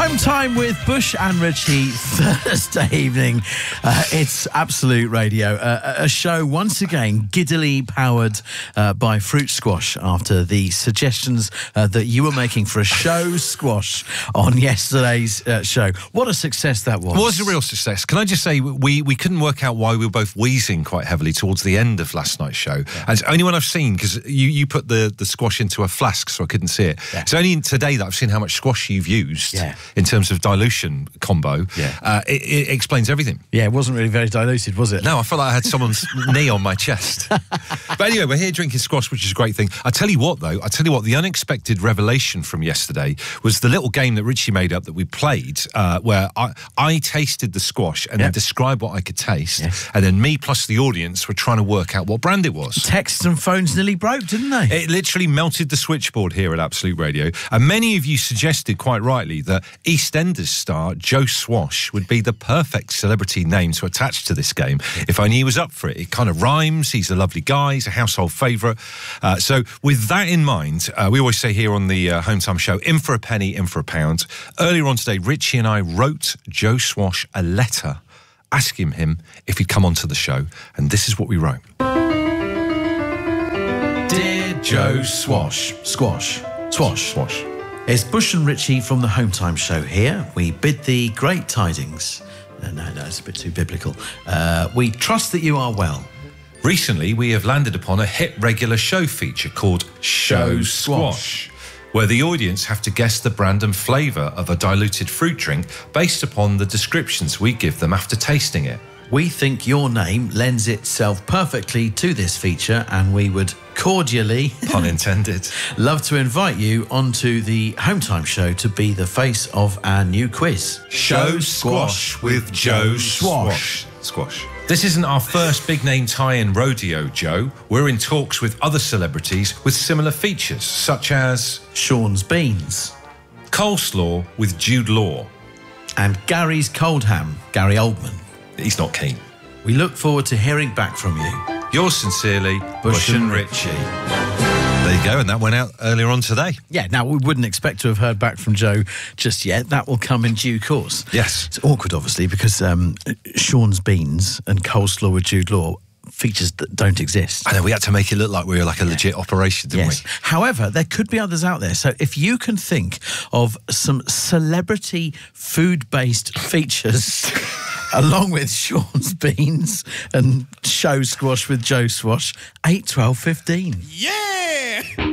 Home time with Bush and Richie Thursday evening. It's Absolute Radio, a show once again giddily powered by Fruit Squash after the suggestions that you were making for a show squash on yesterday's show. What a success that was. It was a real success. Can I just say, we couldn't work out why we were both wheezing quite heavily towards the end of last night's show. Yeah. And it's only when I've seen, because you put the squash into a flask so I couldn't see it. Yeah. It's only today that I've seen how much squash you've used. Yeah. In terms of dilution combo, it explains everything. Yeah, it wasn't really very diluted, was it? No, I felt like I had someone's knee on my chest. But anyway, we're here drinking squash, which is a great thing. I tell you what, the unexpected revelation from yesterday was the little game that Richie made up that we played, where I tasted the squash and then described what I could taste, and then me plus the audience were trying to work out what brand it was. Texts and phones nearly broke, didn't they? It literally melted the switchboard here at Absolute Radio, and many of you suggested quite rightly that EastEnders star Joe Swash would be the perfect celebrity name to attach to this game if only he was up for it. It kind of rhymes, he's a lovely guy, he's a household favourite. So with that in mind, we always say here on the Home Time Show, in for a penny, in for a pound. Earlier on today, Richie and I wrote Joe Swash a letter asking him if he'd come onto the show, and this is what we wrote. Dear Joe Swash. It's Bush and Richie from the Home Time Show here. We bid thee great tidings. No, it's a bit too biblical. We trust that you are well. Recently, we have landed upon a hit regular show feature called Show Squash, where the audience have to guess the brand and flavour of a diluted fruit drink based upon the descriptions we give them after tasting it. We think your name lends itself perfectly to this feature, and we would cordially, pun intended, love to invite you onto the Home Time Show to be the face of our new quiz. Show Squash with Joe Swash. This isn't our first big name tie-in rodeo, Joe. We're in talks with other celebrities with similar features, such as Sean's Beans, Coleslaw with Jude Law, and Gary's Cold Ham, Gary Oldman. He's not keen. We look forward to hearing back from you. Yours sincerely, Bush and Richie. There you go, and that went out earlier on today. Yeah, now we wouldn't expect to have heard back from Joe just yet. That will come in due course. Yes. It's awkward, obviously, because Sean's Beans and Coleslaw with Jude Law, features that don't exist. I know, we had to make it look like we were like a legit operation, didn't we? However, there could be others out there. So if you can think of some celebrity food-based features along with Sean's Beans and Show Squash with Joe Swash, 8, 12, 15. Yeah!